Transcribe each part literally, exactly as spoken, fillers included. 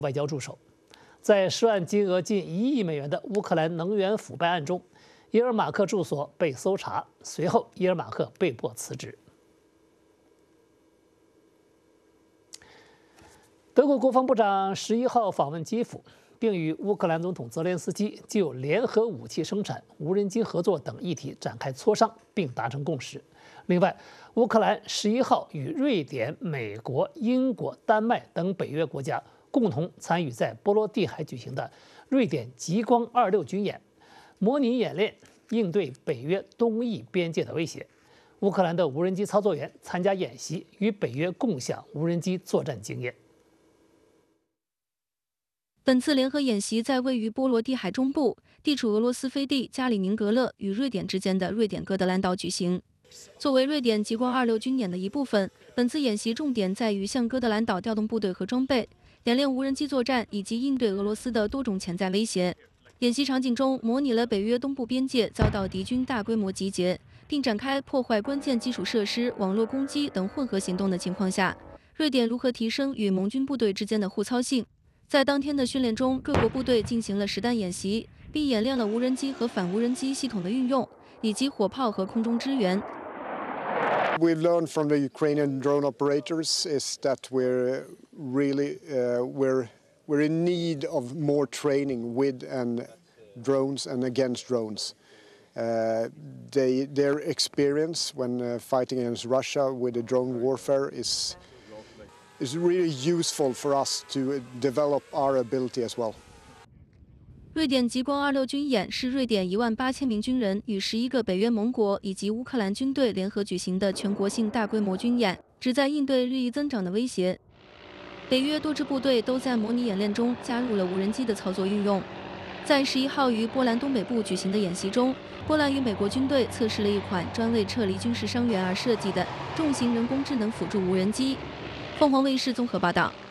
外交助手。在涉案金额近一亿美元的乌克兰能源腐败案中，伊尔马克住所被搜查，随后伊尔马克被迫辞职。德国国防部长十一号访问基辅，并与乌克兰总统泽连斯基就联合武器生产、无人机合作等议题展开磋商，并达成共识。另外，乌克兰十一号与瑞典、美国、英国、丹麦等北约国家共同参与在波罗的海举行的瑞典极光二六军演，模拟演练应对北约东翼边界的威胁。乌克兰的无人机操作员参加演习，与北约共享无人机作战经验。 本次联合演习在位于波罗的海中部、地处俄罗斯飞地加里宁格勒与瑞典之间的瑞典哥德兰岛举行。作为瑞典极光二六军演的一部分，本次演习重点在于向哥德兰岛调动部队和装备，演练无人机作战以及应对俄罗斯的多种潜在威胁。演习场景中模拟了北约东部边界遭到敌军大规模集结，并展开破坏关键基础设施、网络攻击等混合行动的情况下，瑞典如何提升与盟军部队之间的互操性。在当天的训练中，各国部队进行了实弹演习，并演练了无人机和反无人机系统的运用，以及火炮和空中支援。 We've learned from the Ukrainian drone operators is that we're really uh, we're we're in need of more training with and drones and against drones. Uh, they, their experience when uh, fighting against Russia with the drone warfare is. is really useful for us to develop our ability as well. 瑞典极光二六军演是瑞典一万八千名军人与十一个北约盟国以及乌克兰军队联合举行的全国性大规模军演，旨在应对日益增长的威胁。北约多支部队都在模拟演练中加入了无人机的操作运用。在十一号于波兰东北部举行的演习中，波兰与美国军队测试了一款专为撤离军事伤员而设计的重型人工智能辅助无人机。凤凰卫视综合报道。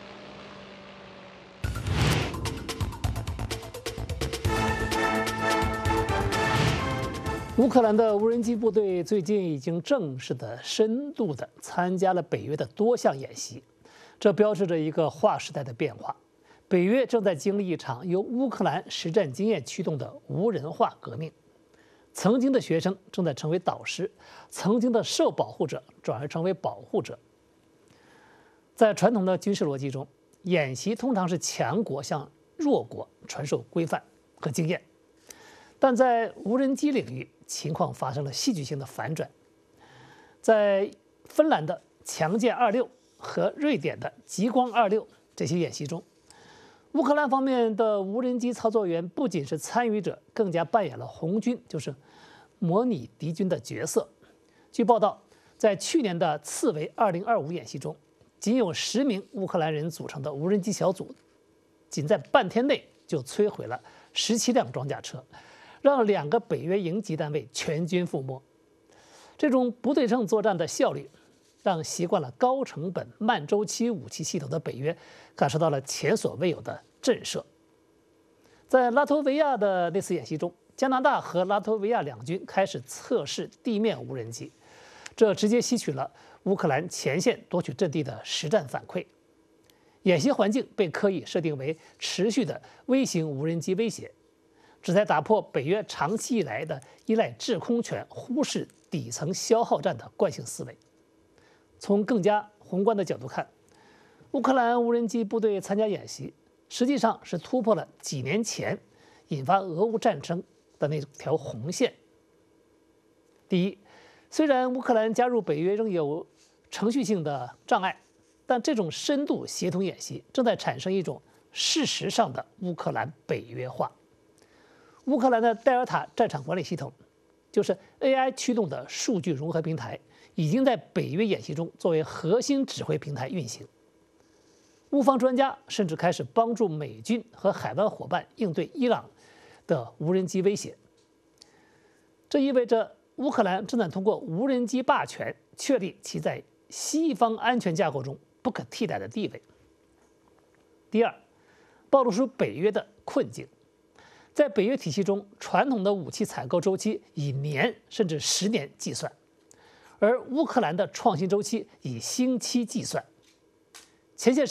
乌克兰的无人机部队最近已经正式的、深度的参加了北约的多项演习，这标志着一个划时代的变化。北约正在经历一场由乌克兰实战经验驱动的无人化革命。曾经的学生正在成为导师，曾经的受保护者转而成为保护者。在传统的军事逻辑中，演习通常是强国向弱国传授规范和经验，但在无人机领域，情况发生了戏剧性的反转。在芬兰的强剑二六和瑞典的极光二六这些演习中，乌克兰方面的无人机操作员不仅是参与者，更加扮演了红军，就是模拟敌军的角色。据报道，在去年的刺猬二零二五演习中，仅有十名乌克兰人组成的无人机小组，仅在半天内就摧毁了十七辆装甲车，让两个北约营级单位全军覆没。这种不对称作战的效率，让习惯了高成本、慢周期武器系统的北约感受到了前所未有的震慑。在拉脱维亚的那次演习中，加拿大和拉脱维亚两军开始测试地面无人机，这直接吸取了乌克兰前线夺取阵地的实战反馈。演习环境被刻意设定为持续的微型无人机威胁，旨在打破北约长期以来的依赖制空权、忽视底层消耗战的惯性思维。从更加宏观的角度看，乌克兰无人机部队参加演习，实际上是突破了几年前引发俄乌战争的那条红线。第一，虽然乌克兰加入北约仍有程序性的障碍，但这种深度协同演习正在产生一种事实上的乌克兰北约化。乌克兰的戴尔塔战场管理系统，就是 A I 驱动的数据融合平台，已经在北约演习中作为核心指挥平台运行。乌方专家甚至开始帮助美军和海湾伙伴应对伊朗的无人机威胁。这意味着乌克兰正在通过无人机霸权确立其在西方安全架构中不可替代的地位。第二，暴露出北约的困境。在北约体系中，传统的武器采购周期以年甚至十年计算，而乌克兰的创新周期以星期计算。前线士兵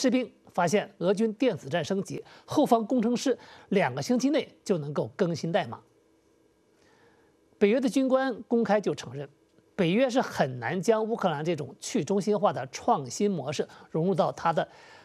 发现俄军电子战升级，后方工程师两个星期内就能够更新代码。北约的军官公开就承认，北约是很难将乌克兰这种去中心化的创新模式融入到它的